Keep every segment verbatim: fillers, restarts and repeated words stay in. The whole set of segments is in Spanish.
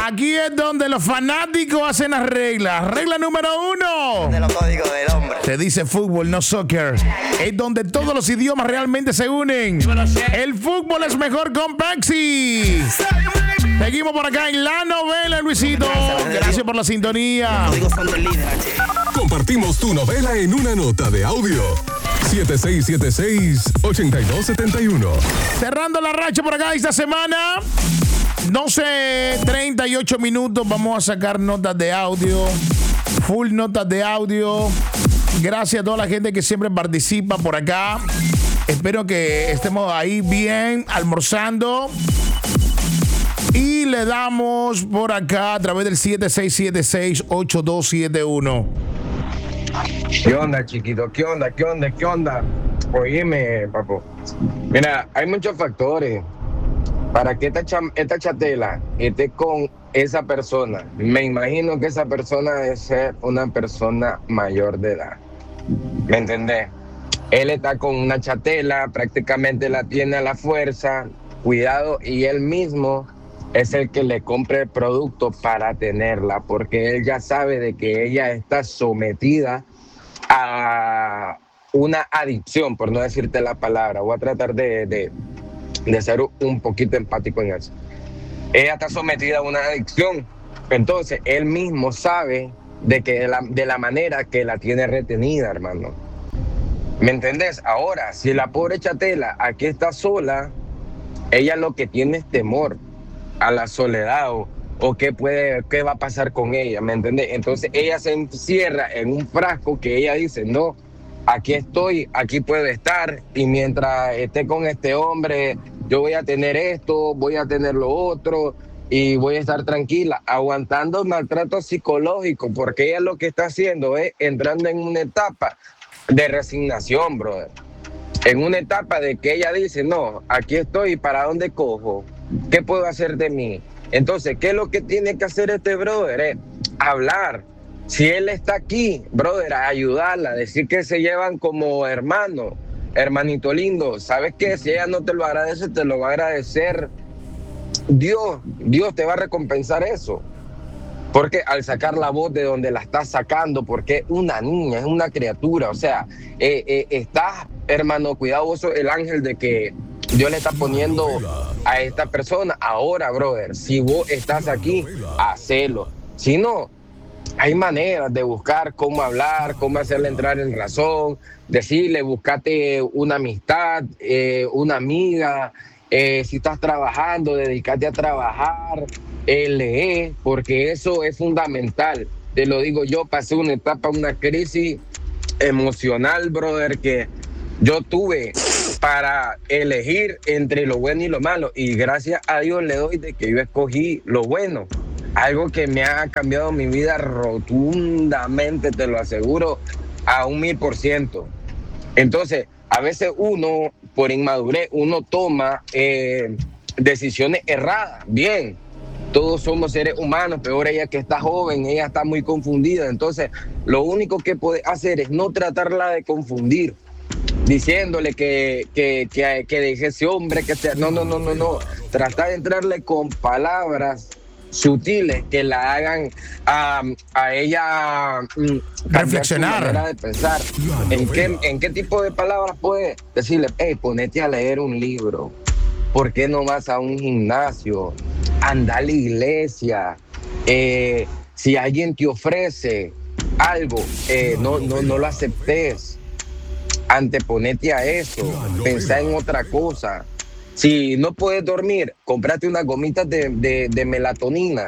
Aquí es donde los fanáticos hacen las reglas. Regla número uno. De los códigos del hombre. Se dice fútbol, no soccer. Es donde todos los idiomas realmente se unen. El fútbol es mejor con Pepsi. Seguimos por acá en la novela, Luisito. Gracias por la sintonía. Los códigos son del líder. Compartimos tu novela en una nota de audio. siete seis siete seis, ocho dos siete uno. Cerrando la racha por acá esta semana. doce treinta y ocho minutos. Vamos a sacar notas de audio. Full notas de audio. Gracias a toda la gente que siempre participa por acá. Espero que estemos ahí bien, almorzando. Y le damos por acá a través del siete seis siete seis, ocho dos siete uno. ¿Qué onda, chiquito? ¿Qué onda? ¿Qué onda? ¿Qué onda? Oíme, papo. Mira, hay muchos factores para que esta, cham- esta chatela esté con esa persona. Me imagino que esa persona debe ser una persona mayor de edad. ¿Me entendés? Él está con una chatela, prácticamente la tiene a la fuerza, cuidado, y él mismo es el que le compra el producto para tenerla, porque él ya sabe de que ella está sometida a una adicción, por no decirte la palabra. Voy a tratar de, de, de ser un poquito empático en eso. Ella está sometida a una adicción, entonces él mismo sabe de que de la, de la manera que la tiene retenida, hermano. ¿Me entendés? Ahora, si la pobre chatela aquí está sola, ella lo que tiene es temor a la soledad o, o qué puede, qué va a pasar con ella, ¿me entendés? Entonces ella se encierra en un frasco que ella dice, no, aquí estoy, aquí puedo estar, y mientras esté con este hombre, yo voy a tener esto, voy a tener lo otro, y voy a estar tranquila, aguantando el maltrato psicológico, porque ella lo que está haciendo es entrando en una etapa de resignación, brother. En una etapa de que ella dice, no, aquí estoy, ¿para dónde cojo? ¿Qué puedo hacer de mí? Entonces, ¿qué es lo que tiene que hacer este brother? Es hablar. Si él está aquí, brother, a ayudarla, decir que se llevan como hermanos, hermanito lindo. ¿Sabes qué? Si ella no te lo agradece, te lo va a agradecer Dios. Dios te va a recompensar eso. Porque al sacar la voz de donde la estás sacando, porque es una niña, es una criatura, o sea, eh, eh, estás, hermano, cuidadoso el ángel de que Dios le está poniendo a esta persona. Ahora, brother, si vos estás aquí, hacelo. Si no, hay maneras de buscar cómo hablar, cómo hacerle entrar en razón, decirle, buscate una amistad, eh, una amiga, eh, si estás trabajando, dedícate a trabajar, eh, lee, porque eso es fundamental. Te lo digo yo, pasé una etapa, una crisis emocional, brother, que yo tuve para elegir entre lo bueno y lo malo, y gracias a Dios le doy de que yo escogí lo bueno, algo que me ha cambiado mi vida rotundamente, te lo aseguro, a un mil por ciento. Entonces, a veces uno, por inmadurez, uno toma eh, decisiones erradas. Bien, todos somos seres humanos, peor ella que está joven, ella está muy confundida. Entonces, lo único que puede hacer es no tratarla de confundir, diciéndole que, que, que, que deje ese hombre, que sea, no, no, no, no, no. Tratar de entrarle con palabras sutiles que la hagan a, a ella um, reflexionar, su manera de pensar. ¿En qué, ¿En qué tipo de palabras puede decirle, hey, ponete a leer un libro? ¿Por qué no vas a un gimnasio? Anda a la iglesia. Eh, si alguien te ofrece algo, eh, no, no, no lo aceptes. Anteponete a eso, pensá en otra cosa. Si no puedes dormir, cómprate unas gomitas de, de, de melatonina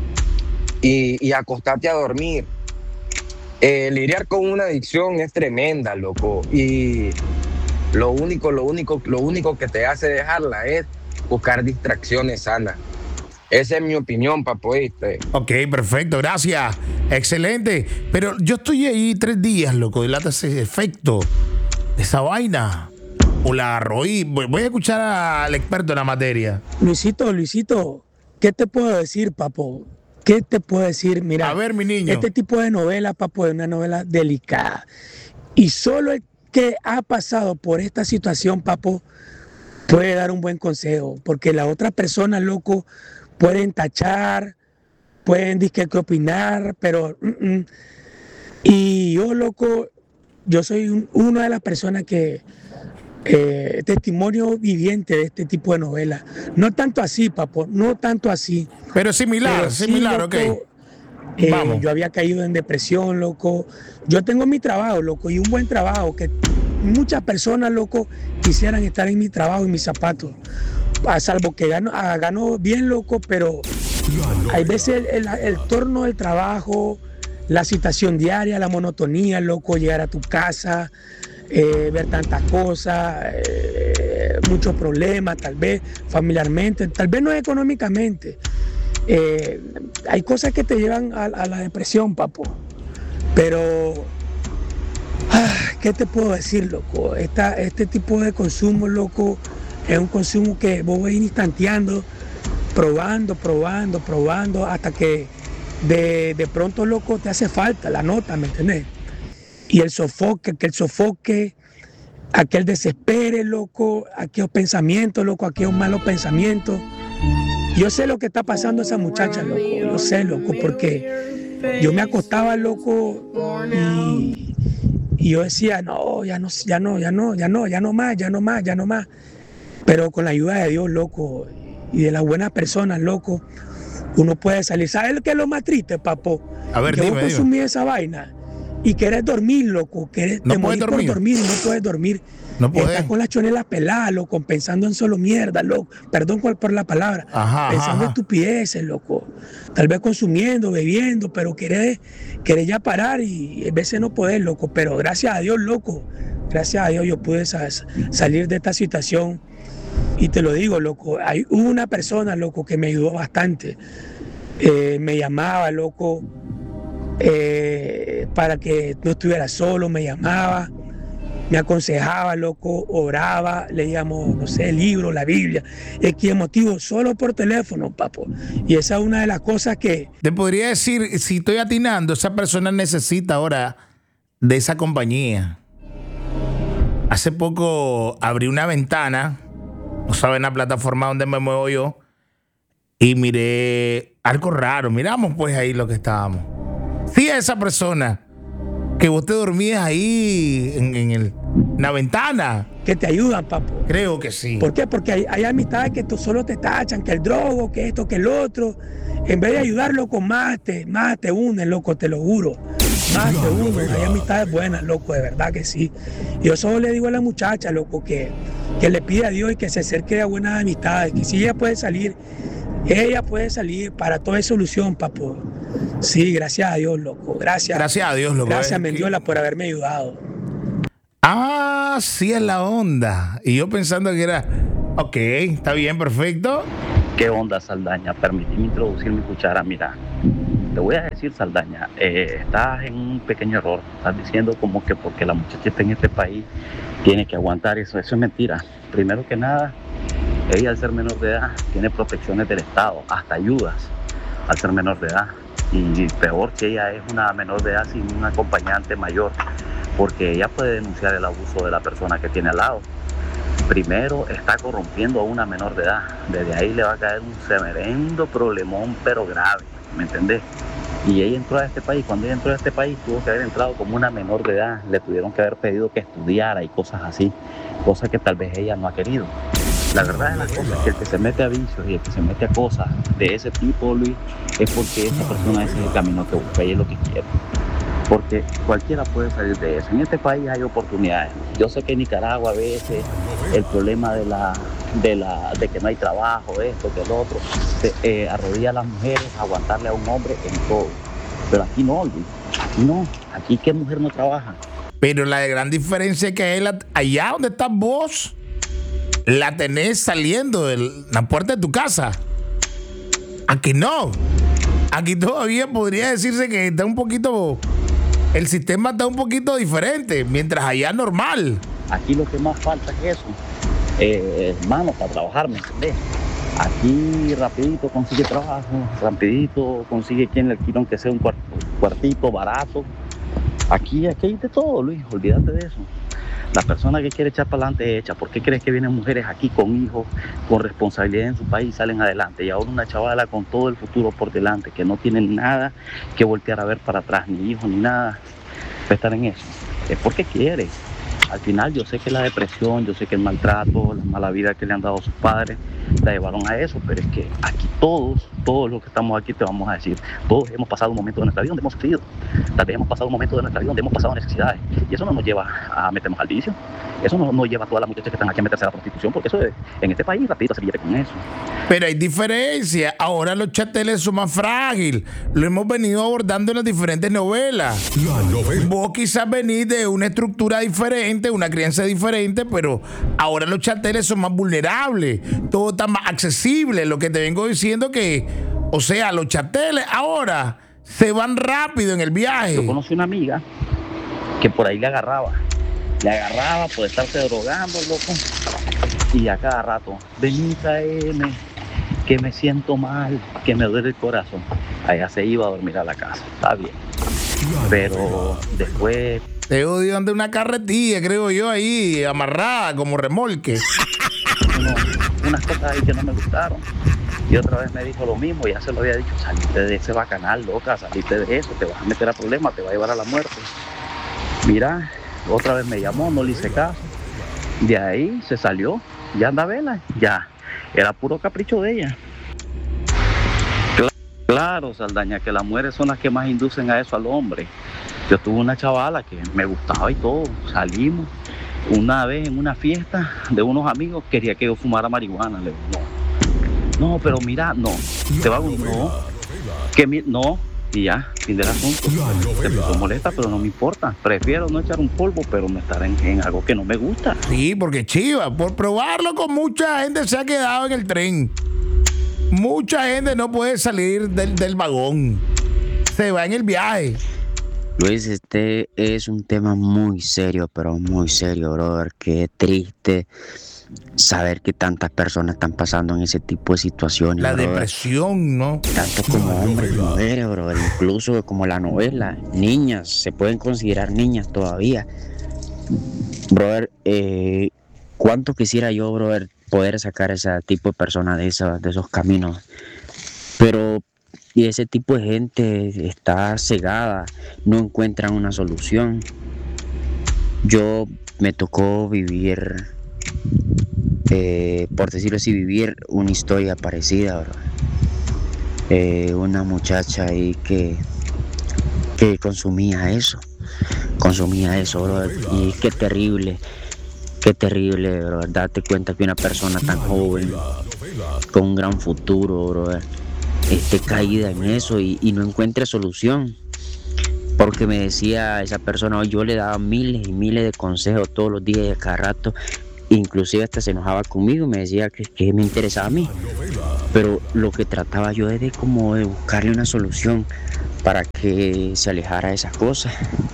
y, y acostate a dormir. Eh, lidiar con una adicción es tremenda, loco. Y lo único, lo único, lo único que te hace dejarla es buscar distracciones sanas. Esa es mi opinión, papo. ¿Viste? Ok, perfecto, gracias. Excelente. Pero yo estoy ahí tres días, loco, delata ese efecto de esa vaina. O la agarró y voy a escuchar al experto en la materia. Luisito, Luisito, ¿qué te puedo decir, papo? ¿Qué te puedo decir? Mira, a ver, mi niño. Este tipo de novela, papo, es una novela delicada. Y solo el que ha pasado por esta situación, papo, puede dar un buen consejo. Porque la otra persona, loco, pueden tachar, pueden decir que opinar, pero... Mm, mm. Y yo, loco, yo soy un, una de las personas que... Eh, testimonio viviente de este tipo de novelas. No tanto así, papo, no tanto así. Pero similar, pero similar, sí, loco, ok. Eh, Vamos. yo había caído en depresión, loco. Yo tengo mi trabajo, loco, y un buen trabajo, que muchas personas, loco, quisieran estar en mi trabajo, en mis zapatos. A salvo que gano, a, gano bien, loco, pero hay veces el, el, el torno del trabajo, la situación diaria, la monotonía, loco, llegar a tu casa, eh, ver tantas cosas, eh, muchos problemas, tal vez familiarmente, tal vez no económicamente. Eh, hay cosas que te llevan a, a la depresión, papo. Pero, ah, ¿qué te puedo decir, loco? Esta, este tipo de consumo, loco, es un consumo que vos vas instanteando, probando, probando, probando, hasta que de, de pronto, loco, te hace falta la nota, ¿me entendés? Y el sofoque, que el sofoque, aquel desespere, loco, aquellos pensamientos, loco, aquellos malos pensamientos. Yo sé lo que está pasando a esa muchacha, loco. Yo sé, loco, porque yo me acostaba, loco, y, y yo decía, no, ya no, ya no, ya no, ya no, ya no más, ya no más, ya no más. Pero con la ayuda de Dios, loco, y de las buenas personas, loco, uno puede salir. ¿Sabes qué es lo más triste, papo? A ver, que dime, vos consumís dime. esa vaina y querés dormir, loco, querés, No te puedes morís por dormir. dormir y no puedes dormir. No podés. Estás con las chonelas peladas, loco, pensando en solo mierda, loco. Perdón por, por la palabra. Ajá, pensando ajá, en ajá. estupideces, loco. Tal vez consumiendo, bebiendo, pero querés, querés ya parar y a veces no podés, loco. Pero gracias a Dios, loco, gracias a Dios yo pude sa- salir de esta situación. Y te lo digo, loco, hay una persona, loco, que me ayudó bastante. Eh, me llamaba, loco, eh, para que no estuviera solo, me llamaba, me aconsejaba, loco, oraba, leíamos, no sé, libros, la Biblia, es que emotivo, solo por teléfono, papo. Y esa es una de las cosas que... Te podría decir, si estoy atinando, esa persona necesita ahora de esa compañía. Hace poco abrí una ventana, no saben la plataforma donde me muevo yo, y miré algo raro. Miramos pues ahí lo que estábamos. Sí, a esa persona que vos te dormías ahí en, en, el, en la ventana. que te ayudan, papo. Creo que sí. ¿Por qué? Porque hay, hay amistades que tú solo te tachan, que el drogo, que esto, que el otro. En vez de ayudarlo con más te, más te unen, loco, te lo juro. Más te unen. Hay amistades buenas, loco, de verdad que sí. Yo solo le digo a la muchacha, loco, que, que le pida a Dios y que se acerque a buenas amistades, que si ella puede salir, ella puede salir, para toda solución, papo. Sí, gracias a Dios, loco. Gracias. Gracias a Dios, loco. Gracias, Eh, Mendiola, por haberme ayudado. Ah, sí es la onda. Y yo pensando que era, ok, está bien, perfecto. ¿Qué onda, Saldaña? Permíteme introducir mi cuchara. Mira, te voy a decir, Saldaña, eh, estás en un pequeño error. Estás diciendo como que porque la muchacha está en este país tiene que aguantar eso. Eso es mentira. Primero que nada, ella al ser menor de edad tiene protecciones del Estado, hasta ayudas al ser menor de edad. Y peor que ella es una menor de edad sin un acompañante mayor, porque ella puede denunciar el abuso de la persona que tiene al lado. Primero, está corrompiendo a una menor de edad. Desde ahí le va a caer un semerendo problemón, pero grave, ¿me entendés? Y ella entró a este país. Cuando ella entró a este país, tuvo que haber entrado como una menor de edad. Le tuvieron que haber pedido que estudiara y cosas así, cosas que tal vez ella no ha querido. La verdad es las cosas que el que se mete a vicios y el que se mete a cosas de ese tipo, Luis, es porque esa persona ese es el camino que busca y es lo que quiere. Porque cualquiera puede salir de eso. En este país hay oportunidades. Yo sé que en Nicaragua a veces el problema de la de la de que no hay trabajo, esto, que lo otro, se, eh, arrodilla a las mujeres a aguantarle a un hombre en todo. Pero aquí no, Luis. Aquí no. Aquí qué mujer no trabaja. Pero la gran diferencia es que él, allá donde estás vos, la tenés saliendo de la puerta de tu casa. Aquí no. Aquí todavía podría decirse que está un poquito... El sistema está un poquito diferente, mientras allá normal. Aquí lo que más falta es eso. Eh, manos para trabajar, ¿me entendés? Aquí rapidito consigue trabajo, rapidito consigue quien le alquila aunque sea un cuartito barato. Aquí, aquí hay de todo, Luis, olvídate de eso. La persona que quiere echar para adelante echa. ¿Por qué crees que vienen mujeres aquí con hijos, con responsabilidad en su país y salen adelante? Y ahora una chavala con todo el futuro por delante, que no tiene nada que voltear a ver para atrás, ni hijos, ni nada, para estar en eso. Es porque quiere. Al final yo sé que la depresión, yo sé que el maltrato, la mala vida que le han dado sus padres, la llevaron a eso, pero es que aquí todos, todos los que estamos aquí te vamos a decir, todos hemos pasado un momento de nuestra vida donde hemos sufrido, tal vez hemos pasado un momento de nuestra vida donde hemos pasado necesidades, y eso no nos lleva a meternos al vicio, eso no nos lleva a todas las muchachas que están aquí a meterse a la prostitución, porque eso es, en este país rapidito se billete con eso. Pero hay diferencia, ahora los chateles son más frágiles, lo hemos venido abordando en las diferentes novelas. La novela. Vos quizás venís de una estructura diferente, una crianza diferente, pero ahora los chateles son más vulnerables, todo está más accesible. Lo que te vengo diciendo que, o sea, los chateles ahora se van rápido en el viaje. Yo conocí una amiga que por ahí le agarraba, le agarraba por estarse drogando, loco, y a cada rato, vení, traeme, que me siento mal, que me duele el corazón. Allá se iba a dormir a la casa, está bien. Pero después... Te odian de una carretilla, creo yo, ahí, amarrada, como remolque. No, unas cosas ahí que no me gustaron. Y otra vez me dijo lo mismo, ya se lo había dicho, saliste de ese bacanal, loca, saliste de eso, te vas a meter a problemas, te va a llevar a la muerte. Mira, otra vez me llamó, no le hice caso. De ahí se salió, ya anda vela, ya. Era puro capricho de ella. Claro, Saldaña, que las mujeres son las que más inducen a eso al hombre. Yo tuve una chavala que me gustaba y todo, salimos. Una vez en una fiesta de unos amigos quería que yo fumara marihuana. Le digo, no, no, pero mira, no, te va a gustar, no, que mi, no, y ya, fin del asunto. Se puso molesta, pero no me importa. Prefiero no echar un polvo, pero no estar en, en algo que no me gusta. Sí, porque chiva, por probarlo con mucha gente se ha quedado en el tren. Mucha gente no puede salir del, del vagón. Se va en el viaje. Luis, este es un tema muy serio, pero muy serio, brother. Qué triste saber que tantas personas están pasando en ese tipo de situaciones. La brother. Depresión, ¿no? Tanto como hombres y mujeres, brother. Incluso como la novela. Niñas, se pueden considerar niñas todavía. Brother, eh, ¿cuánto quisiera yo, brother, poder sacar a ese tipo de personas de, esa, de esos caminos? Pero... y ese tipo de gente está cegada, no encuentran una solución. Yo me tocó vivir, eh, por decirlo así, vivir una historia parecida, bro. Eh, una muchacha ahí que, que consumía eso, consumía eso, bro. Y qué terrible, qué terrible, bro. Date cuenta que una persona tan joven, con un gran futuro, bro, esté caída en eso y, y no encuentre solución. Porque me decía esa persona, yo le daba miles y miles de consejos todos los días y a cada rato, inclusive hasta se enojaba conmigo y me decía que, que me interesaba a mí, pero lo que trataba yo es de como de buscarle una solución para que se alejara de esas cosas.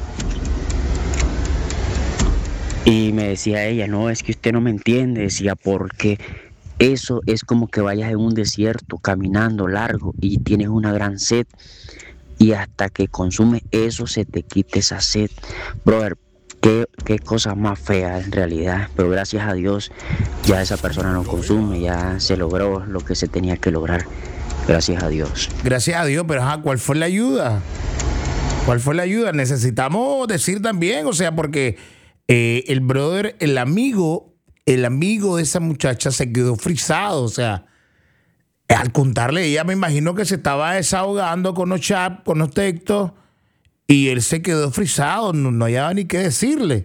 Y me decía ella, no, es que usted no me entiende, decía, porque eso es como que vayas en un desierto caminando largo y tienes una gran sed y hasta que consumes eso se te quite esa sed. Brother, qué, qué cosa más fea en realidad, pero gracias a Dios ya esa persona no consume, ya se logró lo que se tenía que lograr, gracias a Dios. Gracias a Dios, pero ajá, ¿cuál fue la ayuda? ¿Cuál fue la ayuda? Necesitamos decir también, o sea, porque eh, el brother, el amigo, el amigo de esa muchacha se quedó frisado, o sea, al contarle, ella me imagino que se estaba desahogando con los chats, con los textos, y él se quedó frisado, no, no había ni qué decirle.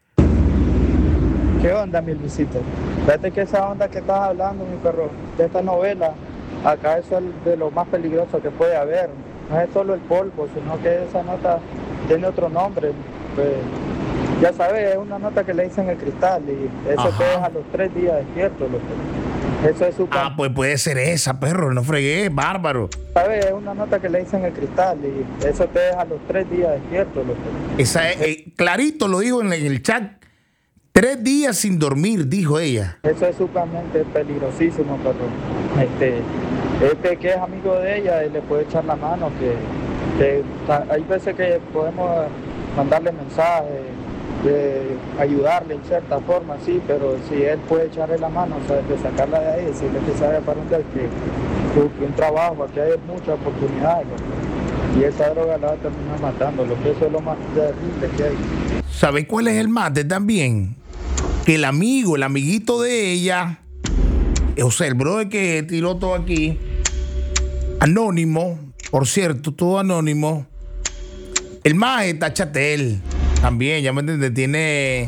¿Qué onda, mi Luisito? Fíjate que esa onda que estás hablando, mi perro, de esta novela, acá eso es de lo más peligroso que puede haber. No es solo el polvo, sino que esa nota tiene otro nombre. Pues, ya sabes, es una nota que le dicen el cristal y eso Ajá. te deja los tres días despierto, loco. Eso es super... Ah, pues puede ser esa, perro, no fregué, bárbaro. ¿Sabes? Es una nota que le dicen el cristal y eso te deja los tres días despierto, loco. Esa es, eh, clarito lo dijo en el chat. Tres días sin dormir, dijo ella. Eso es sumamente peligrosísimo, perro. Este, este que es amigo de ella y le puede echar la mano, que, que hay veces que podemos mandarle mensajes de ayudarle en cierta forma, sí, pero si él puede echarle la mano, o sea, de sacarla de ahí, decirle que sabe para dónde, que, que un trabajo, aquí hay muchas oportunidades, ¿no? Y esa droga la va a terminar matando, lo que eso es lo más terrible que hay. ¿Sabe cuál es el mate también? Que el amigo, el amiguito de ella, o sea, el brother que tiró todo aquí, anónimo, por cierto, todo anónimo, el maje está chatel. También, ya me entiendes, tiene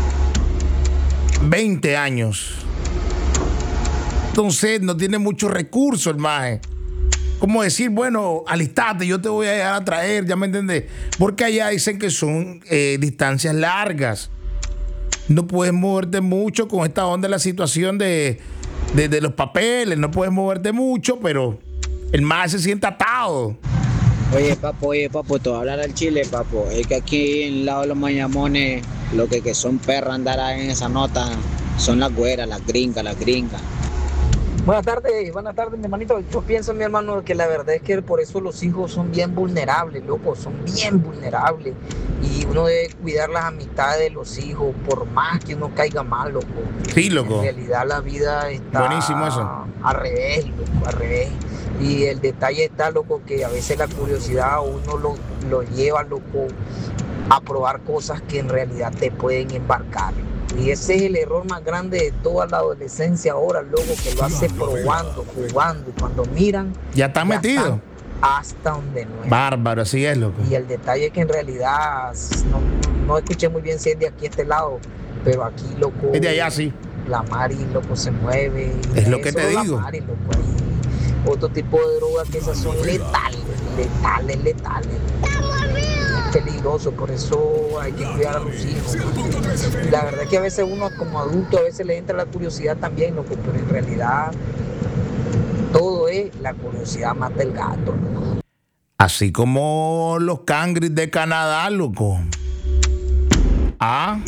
veinte años. Entonces no tiene muchos recursos el maje. Como decir, bueno, alistate, yo te voy a llegar a traer, ya me entiendes. Porque allá dicen que son eh, distancias largas. No puedes moverte mucho con esta onda de la situación de, de, de los papeles. No puedes moverte mucho, pero el maje se siente atado. Oye, papo, oye, papo, te voy a hablar al chile, papo. Es que aquí en el lado de los Mayamones, lo que, que son perros andar en esa nota son las güeras, las gringas, las gringas. Buenas tardes, buenas tardes, mi hermanito. Yo pienso, mi hermano, que la verdad es que por eso los hijos son bien vulnerables, loco, son bien vulnerables. Y uno debe cuidar las amistades de los hijos, por más que uno caiga mal, loco. Sí, loco. En realidad la vida está buenísimo eso. Al revés, loco, al revés. Y el detalle está, loco, que a veces la curiosidad a uno lo, lo lleva, loco, a probar cosas que en realidad te pueden embarcar. Y ese es el error más grande de toda la adolescencia ahora, loco, que lo hace probando, jugando. Y cuando miran, ya están metidos hasta donde no es. Bárbaro, así es, loco. Y el detalle es que en realidad, no, no escuché muy bien si es de aquí a este lado, pero aquí, loco, es de allá, sí. La Mari, loco, se mueve. Es lo que te digo. La Mari, loco, ahí. Otro tipo de drogas que esas son letales, letales, letales. Es peligroso, por eso hay que cuidar a los hijos. Y la verdad es que a veces uno como adulto a veces le entra la curiosidad también, loco, pero en realidad todo es la curiosidad mata el gato, loco. Así como los cangris de Canadá, loco. Ah,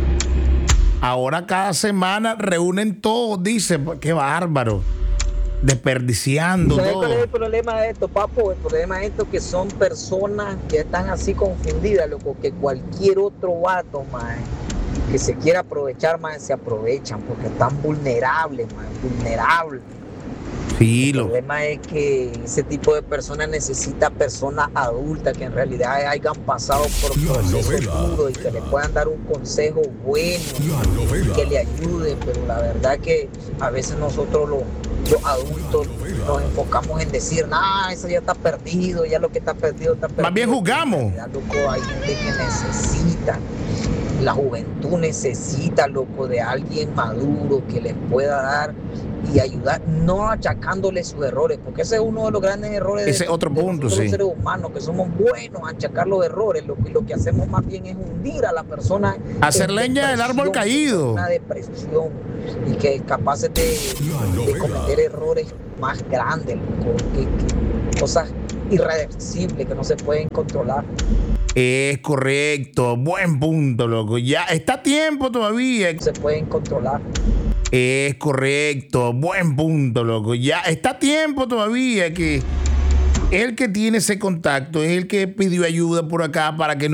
ahora cada semana reúnen todo, dice, qué bárbaro. Desperdiciando ¿Sabes todo. cuál es el problema de esto, papo? El problema de esto es que son personas que están así confundidas, loco, que cualquier otro vato, man, que se quiera aprovechar, man, se aprovechan porque están vulnerables, man, vulnerables. Sí, el lo... problema es que ese tipo de personas necesita personas adultas que en realidad hayan pasado por procesos duros y que le puedan dar un consejo bueno y que le ayude, pero la verdad que a veces nosotros los, los adultos nos enfocamos en decir, nah, eso ya está perdido, ya lo que está perdido está perdido. Más bien jugamos. En realidad, loco, hay gente que necesita, la juventud necesita, loco, de alguien maduro que les pueda dar y ayudar, no achacándole sus errores, porque ese es uno de los grandes errores ese de, otro de punto, nosotros sí. los seres humanos, que somos buenos a achacar los errores, lo que, lo que hacemos más bien es hundir a la persona, hacer leña del árbol caído, una depresión, y que capaces de, de cometer errores más grandes, loco, que, que, cosas irreversibles que no se pueden controlar. Es correcto, buen punto, loco. Ya está a tiempo todavía. Se pueden controlar. Es correcto, buen punto, loco. Ya está a tiempo todavía que el que tiene ese contacto es el que pidió ayuda por acá para que no